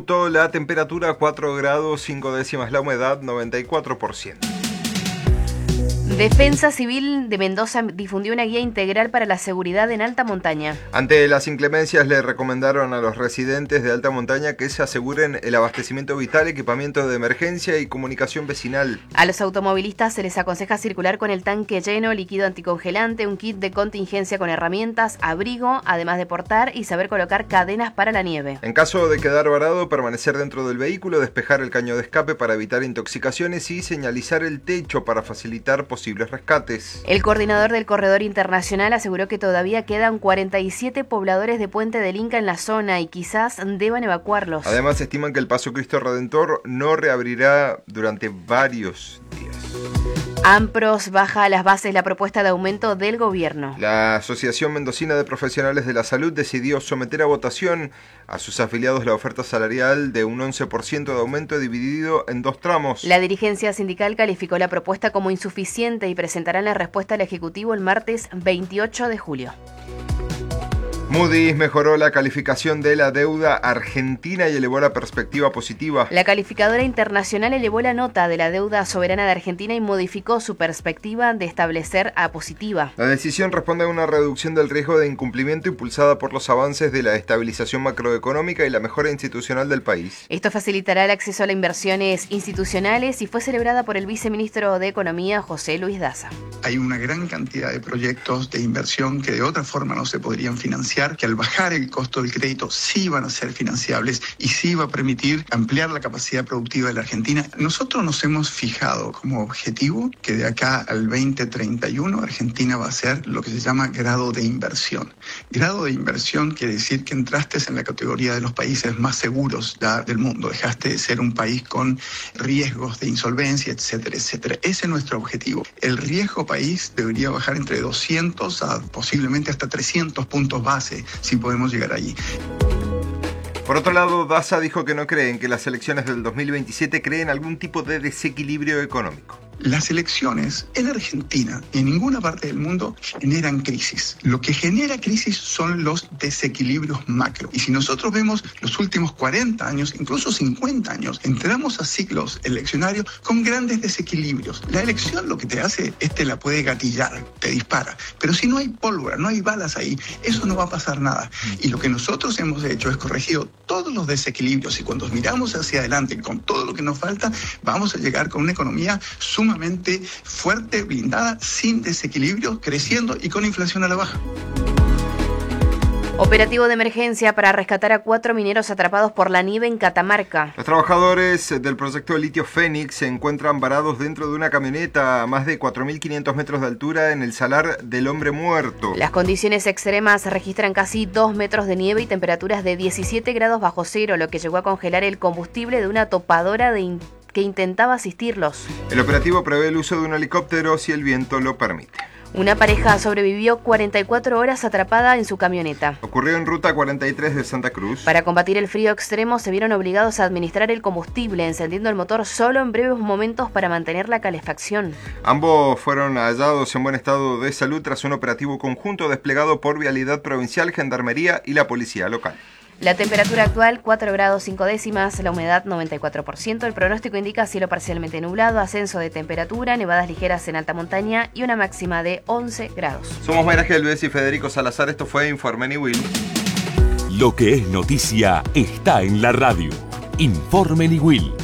minuto, la temperatura 4 grados 5 décimas, la humedad 94%. Defensa Civil de Mendoza difundió una guía integral para la seguridad en alta montaña. Ante las inclemencias le recomendaron a los residentes de alta montaña que se aseguren el abastecimiento vital, equipamiento de emergencia y comunicación vecinal. A los automovilistas se les aconseja circular con el tanque lleno, líquido anticongelante, un kit de contingencia con herramientas, abrigo, además de portar y saber colocar cadenas para la nieve. En caso de quedar varado, permanecer dentro del vehículo, despejar el caño de escape para evitar intoxicaciones y señalizar el techo para facilitar posibles rescates. El coordinador del corredor internacional aseguró que todavía quedan 47 pobladores de Puente del Inca en la zona y quizás deban evacuarlos. Además, estiman que el Paso Cristo Redentor no reabrirá durante varios días. AMPROS baja a las bases la propuesta de aumento del gobierno. La Asociación Mendocina de Profesionales de la Salud decidió someter a votación a sus afiliados la oferta salarial de un 11% de aumento dividido en 2 tramos. La dirigencia sindical calificó la propuesta como insuficiente y presentarán la respuesta al Ejecutivo el martes 28 de julio. Moody's mejoró la calificación de la deuda argentina y elevó la perspectiva positiva. La calificadora internacional elevó la nota de la deuda soberana de Argentina y modificó su perspectiva de establecer a positiva. La decisión responde a una reducción del riesgo de incumplimiento impulsada por los avances de la estabilización macroeconómica y la mejora institucional del país. Esto facilitará el acceso a las inversiones institucionales y fue celebrada por el viceministro de Economía, José Luis Daza. Hay una gran cantidad de proyectos de inversión que de otra forma no se podrían financiar, que al bajar el costo del crédito sí van a ser financiables y sí va a permitir ampliar la capacidad productiva de la Argentina. Nosotros nos hemos fijado como objetivo que de acá al 2031 Argentina va a ser lo que se llama grado de inversión. Grado de inversión quiere decir que entraste en la categoría de los países más seguros del mundo, dejaste de ser un país con riesgos de insolvencia, etcétera, etcétera. Ese es nuestro objetivo. El riesgo país debería bajar entre 200 a posiblemente hasta 300 puntos base, si podemos llegar allí. Por otro lado, Daza dijo que no creen que las elecciones del 2027 creen algún tipo de desequilibrio económico. Las elecciones en Argentina y en ninguna parte del mundo generan crisis. Lo que genera crisis son los desequilibrios macro. Y si nosotros vemos los últimos 40 años, incluso 50 años, entramos a ciclos eleccionarios con grandes desequilibrios. La elección lo que te hace es te la puede gatillar, te dispara. Pero si no hay pólvora, no hay balas ahí, eso no va a pasar nada. Y lo que nosotros hemos hecho es corregido todos los desequilibrios y cuando miramos hacia adelante con todo lo que nos falta, vamos a llegar con una economía sumamente fuerte, blindada, sin desequilibrio, creciendo y con inflación a la baja. Operativo de emergencia para rescatar a 4 mineros atrapados por la nieve en Catamarca. Los trabajadores del proyecto Litio Fénix se encuentran varados dentro de una camioneta a más de 4.500 metros de altura en el Salar del Hombre Muerto. Las condiciones extremas registran casi 2 metros de nieve y temperaturas de 17 grados bajo cero, lo que llegó a congelar el combustible de una topadora que intentaba asistirlos. El operativo prevé el uso de un helicóptero si el viento lo permite. Una pareja sobrevivió 44 horas atrapada en su camioneta. Ocurrió en Ruta 43 de Santa Cruz. Para combatir el frío extremo se vieron obligados a administrar el combustible, encendiendo el motor solo en breves momentos para mantener la calefacción. Ambos fueron hallados en buen estado de salud tras un operativo conjunto desplegado por Vialidad Provincial, Gendarmería y la Policía Local. La temperatura actual 4 grados 5 décimas, la humedad 94%, el pronóstico indica cielo parcialmente nublado, ascenso de temperatura, nevadas ligeras en alta montaña y una máxima de 11 grados. Somos Mayra Gelbez y Federico Salazar, esto fue Informe Niwil. Lo que es noticia está en la radio. Informe Niwil.